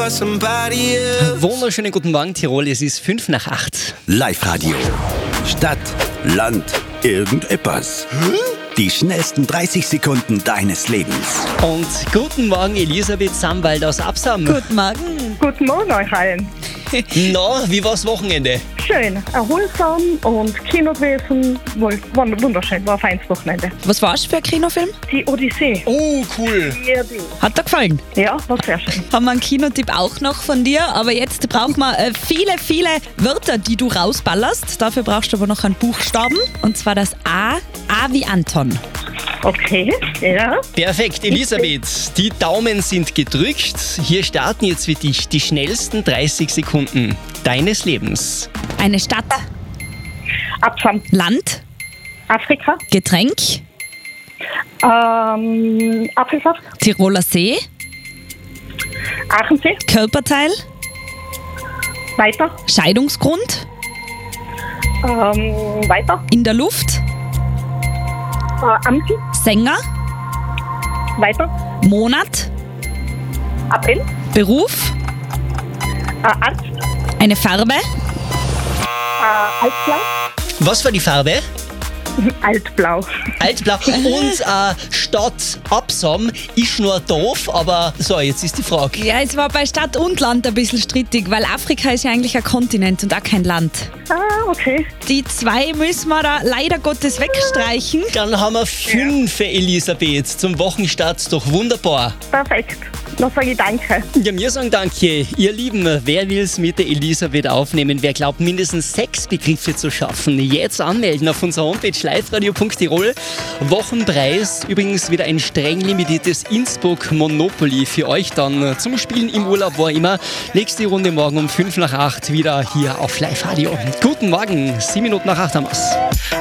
for somebody else. Wunderschönen guten Morgen, Tirol. Es ist 7:55. Live-Radio. Stadt, Land, irgendetwas. Die schnellsten 30 Sekunden deines Lebens. Und guten Morgen, Elisabeth Samwald aus Absam. Guten Morgen. Guten Morgen euch allen. Na, wie war's Wochenende? Schön, erholsam und Kino gewesen. War wunderschön, war ein feines Wochenende. Was war's für ein Kinofilm? Die Odyssee. Oh, cool. Ja, die. Hat dir gefallen? Ja, war sehr schön. Haben wir einen Kinotipp auch noch von dir, aber jetzt brauchen wir viele Wörter, die du rausballerst. Dafür brauchst du aber noch einen Buchstaben, und zwar das A wie Anton. Okay, ja. Perfekt, Elisabeth. Die Daumen sind gedrückt. Hier starten jetzt für dich die schnellsten 30 Sekunden deines Lebens. Eine Stadt, Absam. Land, Afrika. Getränk, Apfelsaft. Tiroler See, Aachensee. Körperteil, Weiter. Scheidungsgrund, Weiter. in der Luft, Amsel. Sänger, Weiter. Monat, April. Beruf, Arzt. eine Farbe, Altblau. Was war die Farbe? Altblau. Altblau. Und Stadt Absam ist nur doof, aber so, jetzt ist die Frage. Ja, es war bei Stadt und Land ein bisschen strittig, weil Afrika ist ja eigentlich ein Kontinent und auch kein Land. Okay. Die 2 müssen wir da leider Gottes wegstreichen. Dann haben wir 5, Elisabeth. Zum Wochenstart doch wunderbar. Perfekt. Dann sage ich danke. Ja, wir sagen danke. Ihr Lieben, wer will's mit der Elisabeth aufnehmen? Wer glaubt, mindestens 6 Begriffe zu schaffen? Jetzt anmelden auf unserer Homepage liveradio.tirol. Wochenpreis, übrigens wieder ein streng limitiertes Innsbruck Monopoly für euch dann zum Spielen im Urlaub, wo immer. Nächste Runde morgen um 7:55 wieder hier auf Live Radio. Guten Morgen, 7 Minuten nach 8 haben wir's.